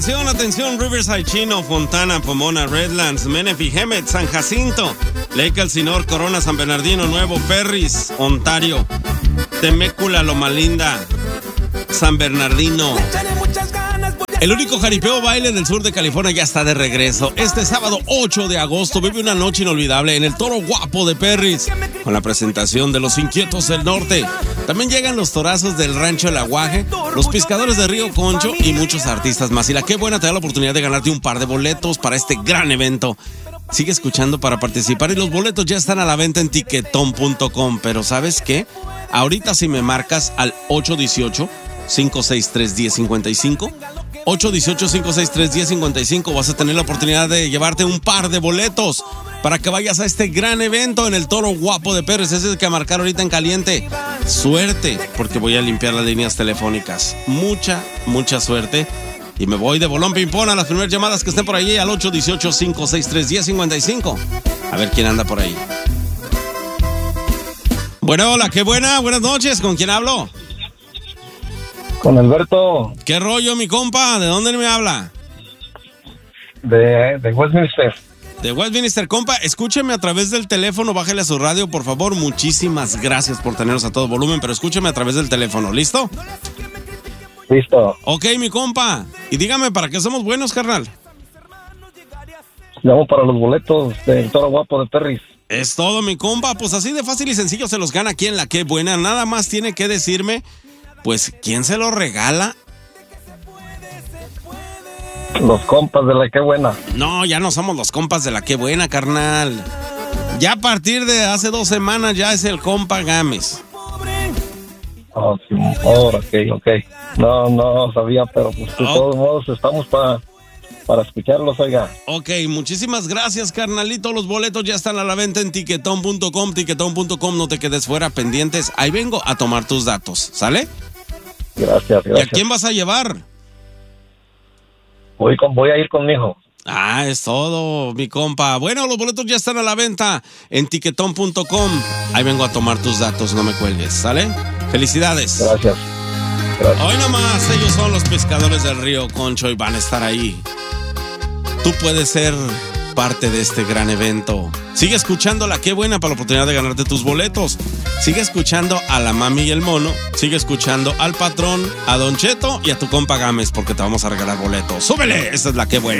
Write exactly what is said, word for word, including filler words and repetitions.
Atención, atención, Riverside, Chino, Fontana, Pomona, Redlands, Menifee, Hemet, San Jacinto, Lake Elsinore, Corona, San Bernardino, Nuevo Perris, Ontario, Temécula, Loma Linda, San Bernardino. El único jaripeo baile del sur de California ya está de regreso. Este sábado ocho de agosto vive una noche inolvidable en el Toro Guapo de Perris, con la presentación de los Inquietos del Norte. También llegan los torazos del Rancho El Aguaje, los pescadores de Río Concho y muchos artistas más. Y la Qué Buena te da la oportunidad de ganarte un par de boletos para este gran evento. Sigue escuchando para participar y los boletos ya están a la venta en tiquetón punto com. Pero ¿sabes qué? Ahorita si me marcas al ocho uno ocho, cinco seis tres, uno cero cinco cinco, ocho uno ocho, cinco seis tres, uno cero cinco cinco, vas a tener la oportunidad de llevarte un par de boletos para que vayas a este gran evento en el Toro Guapo de Perris. Ese es el que a marcar ahorita en caliente. Suerte, porque voy a limpiar las líneas telefónicas. Mucha, mucha suerte. Y me voy de bolón ping-pong a las primeras llamadas que estén por ahí al ocho uno ocho, cinco seis tres, uno cero cinco cinco. A ver quién anda por ahí. Bueno, hola, qué buena. Buenas noches. ¿Con quién hablo? Con Alberto. ¿Qué rollo, mi compa? ¿De dónde me habla? De, de Westminster. De Westminster, compa. Escúcheme a través del teléfono. Bájale a su radio, por favor. Muchísimas gracias por tenernos a todo volumen, pero escúcheme a través del teléfono. ¿Listo? Listo. Ok, mi compa. Y dígame, ¿para qué somos buenos, carnal? Llamo para los boletos del Toro Guapo de Perris. Es todo, mi compa. Pues así de fácil y sencillo se los gana aquí en la Qué Buena. Nada más tiene que decirme, pues, ¿quién se lo regala? Los compas de la Qué Buena. No, ya no somos los compas de la Qué Buena, carnal. Ya a partir de hace dos semanas ya es el compa Gámez. Oh, sí. Oh, ok, ok. No, no sabía, pero pues de oh. todos modos estamos para para escucharlos, oiga. Ok, muchísimas gracias, carnalito. Los boletos ya están a la venta en tiquetón punto com, tiquetón punto com. No te quedes fuera, pendientes. Ahí vengo a tomar tus datos, ¿sale? Gracias, gracias. ¿Y a quién vas a llevar? Voy, con, voy a ir con mi hijo. Ah, es todo, mi compa. Bueno, los boletos ya están a la venta en tiquetón punto com. Ahí vengo a tomar tus datos, no me cuelgues, ¿sale? Felicidades. Gracias. Gracias. Hoy nomás, ellos son los pescadores del Río Concho y van a estar ahí. Tú puedes ser parte de este gran evento. Sigue escuchando la Qué Buena para la oportunidad de ganarte tus boletos. Sigue escuchando a la Mami y el Mono. Sigue escuchando al Patrón, a Don Cheto y a tu compa Gámez, porque te vamos a regalar boletos. ¡Súbele! Esta es la Qué Buena.